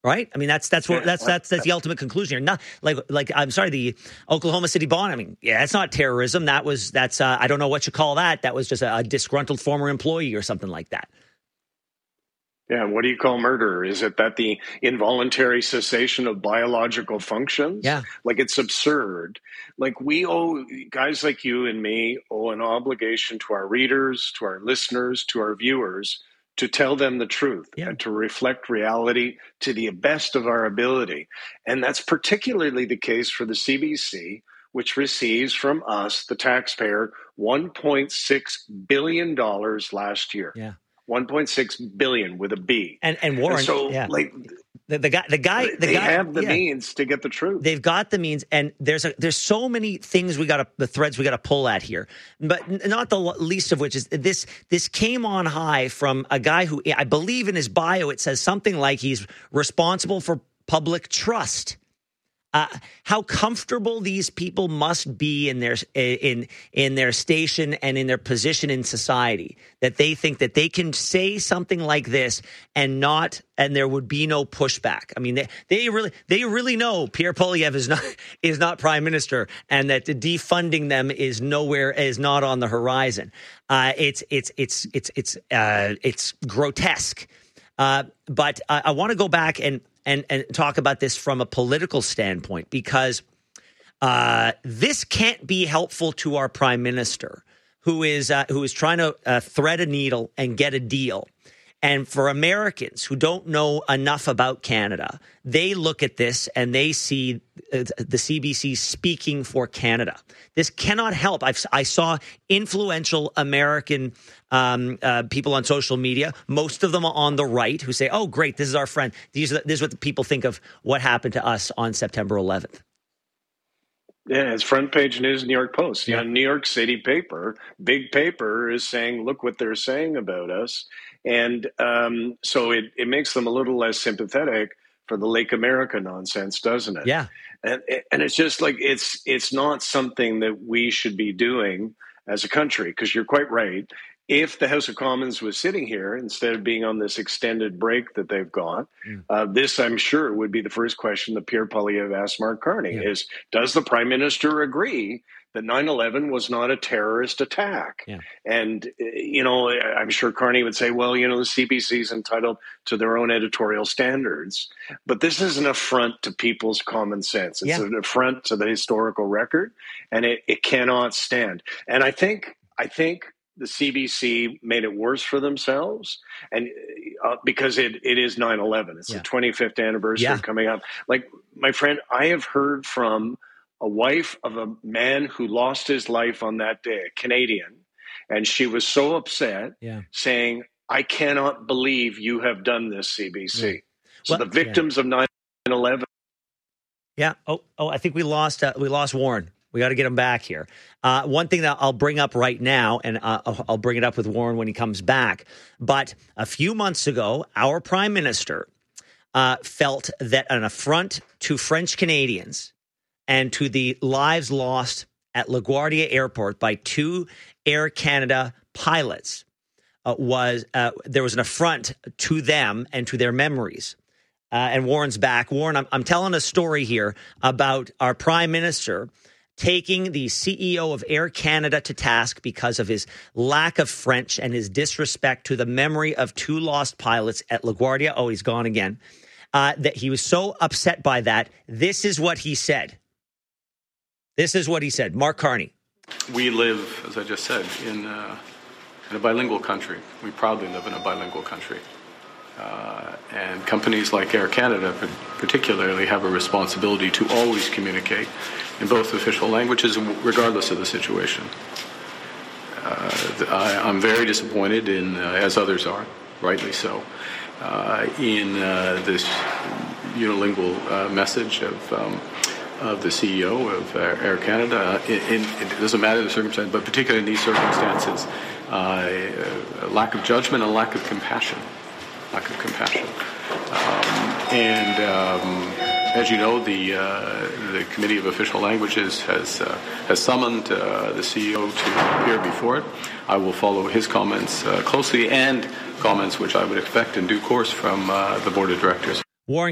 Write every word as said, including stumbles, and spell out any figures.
Right? I mean, that's that's what that's that's that's the ultimate conclusion here. Not like like I'm sorry, the Oklahoma City bombing. Yeah, that's not terrorism. That was that's uh, I don't know what you call that. That was just a, a disgruntled former employee or something like that. Yeah, what do you call murder? Is it that the involuntary cessation of biological functions? Yeah. Like, it's absurd. Like, we owe, guys like you and me owe an obligation to our readers, to our listeners, to our viewers, to tell them the truth yeah. and to reflect reality to the best of our ability. And that's particularly the case for the C B C, which receives from us, the taxpayer, one point six billion dollars last year. Yeah. one point six billion with a B. And and Warren, and so yeah. like the, the guy, the guy, the they guy, have the yeah. means to get the truth. They've got the means, and there's a there's so many things we got to the threads we got to pull at here, but not the least of which is this. This came on high from a guy who I believe in his bio it says something like he's responsible for public trust. Uh, how comfortable these people must be in their in in their station and in their position in society that they think that they can say something like this and not and there would be no pushback. I mean, they, they really they really know Pierre Poilievre is not is not prime minister and that defunding them is nowhere is not on the horizon. Uh, it's it's it's it's it's uh, it's grotesque. Uh, but I, I want to go back and. And, and talk about this from a political standpoint, because uh, this can't be helpful to our prime minister, who is uh, who is trying to uh, thread a needle and get a deal. And for Americans who don't know enough about Canada, they look at this and they see the C B C speaking for Canada. This cannot help. I've, I saw influential American um, uh, people on social media, most of them on the right, who say, oh, great, this is our friend. These are, this is what the people think of what happened to us on September eleventh. Yeah, it's front page news, New York Post. Yeah, New York City paper, big paper is saying, look what they're saying about us. And um, so it, it makes them a little less sympathetic for the Lake America nonsense, doesn't it? Yeah. And and it's just like it's it's not something that we should be doing as a country, because you're quite right. If the House of Commons was sitting here instead of being on this extended break that they've got, mm. uh, this, I'm sure, would be the first question that Pierre Poilievre asked Mark Carney yeah. is, does the Prime Minister agree that nine eleven was not a terrorist attack? Yeah. And, you know, I'm sure Carney would say, well, you know, the C B C is entitled to their own editorial standards. But this is an affront to people's common sense. It's yeah. an affront to the historical record, and it, it cannot stand. And I think, I think, the C B C made it worse for themselves, and uh, because it, it is nine eleven. It's yeah. the twenty-fifth anniversary yeah. coming up. Like, my friend, I have heard from a wife of a man who lost his life on that day, a Canadian, and she was so upset, yeah. saying, I cannot believe you have done this, C B C. Yeah. So well, the victims yeah. of nine eleven. Yeah. Oh, oh, I think we lost uh, we lost Warren. We got to get him back here. Uh, one thing that I'll bring up right now, and uh, I'll, I'll bring it up with Warren when he comes back. But a few months ago, our prime minister uh, felt that an affront to French Canadians and to the lives lost at LaGuardia Airport by two Air Canada pilots uh, was uh, there was an affront to them and to their memories. Uh, and Warren's back. Warren, I'm, I'm telling a story here about our prime minister taking the C E O of Air Canada to task because of his lack of French and his disrespect to the memory of two lost pilots at LaGuardia. Oh, he's gone again. Uh, that he was so upset by that. This is what he said. This is what he said. Mark Carney. We live, as I just said, in, uh, in a bilingual country. We proudly live in a bilingual country. Uh, and companies like Air Canada particularly have a responsibility to always communicate in both official languages, regardless of the situation. Uh, I, I'm very disappointed in, uh, as others are, rightly so, uh, in uh, this unilingual uh, message of um, of the C E O of Air Canada. In, in, it doesn't matter the circumstance, but particularly in these circumstances, uh, a lack of judgment and a lack of compassion. Lack of compassion. Um, and um, as you know, the uh, the Committee of Official Languages has uh, has summoned uh, the C E O to appear before it. I will follow his comments uh, closely and comments which I would expect in due course from uh, the Board of Directors. Warren